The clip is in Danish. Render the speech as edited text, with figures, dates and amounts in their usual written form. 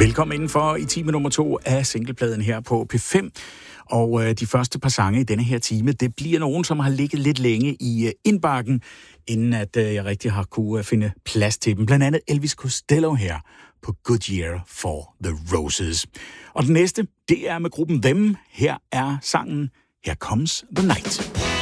Velkommen indenfor i time nummer 2 af singlepladen her på P5. Og de første par sange i denne her time, det bliver nogen, som har ligget lidt længe i indbakken, inden at jeg rigtig har kunne finde plads til dem. Blandt andet Elvis Costello her på Good Year for the Roses. Og den næste, det er med gruppen Them. Her er sangen Here Comes the Night.